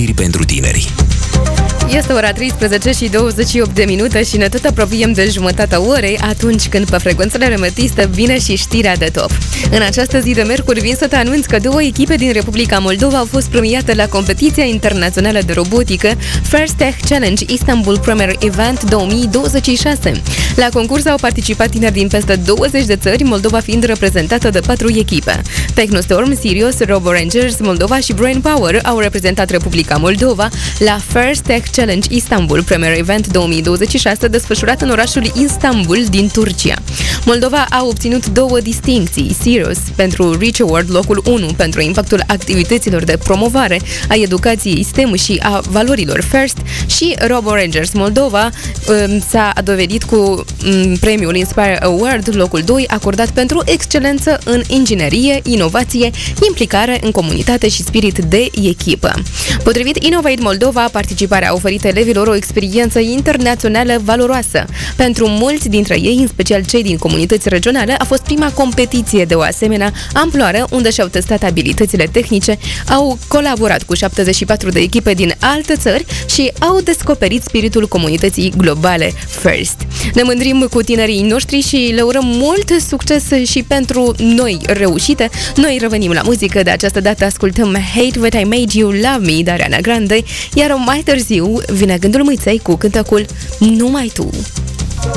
știri pentru tineri. Este ora 13 și 28 de minute și ne tot apropiem de jumătatea orei atunci când pe frecvențele remetiste vine și știrea de top. În această zi de miercuri vin să te anunț că 2 echipe din Republica Moldova au fost premiate la competiția internațională de robotică First Tech Challenge Istanbul Premier Event 2026. La concurs au participat tineri din peste 20 de țări, Moldova fiind reprezentată de 4 echipe. Technostorm, Sirius, Robo Rangers Moldova și Brain Power au reprezentat Republica Moldova la First Tech Challenge Istanbul Premier Event 2026 desfășurat în orașul Istanbul din Turcia. Moldova a obținut 2 distincții, Sirius pentru Reach Award, locul 1 pentru impactul activităților de promovare a educației STEM și a valorilor FIRST și Robo Rangers Moldova s-a dovedit cu premiul Inspire Award, locul 2, acordat pentru excelență în inginerie, inovație, implicare în comunitate și spirit de echipă. Potrivit Innovate Moldova, participarea a oferit elevilor o experiență internațională valoroasă. Pentru mulți dintre ei, în special cei din comunități regionale, a fost prima competiție de o asemenea amploare unde și-au testat abilitățile tehnice, au colaborat cu 74 de echipe din alte țări și au descoperit spiritul comunității globale FIRST. Ne mândrim cu tinerii noștri și le urăm mult succes și pentru noi reușite. Noi revenim la muzică, de această dată ascultăm Hate What I Made You Love Me de Ariana Grande, iar mai târziu vine Gândul Mâiței cu cântecul Numai Tu.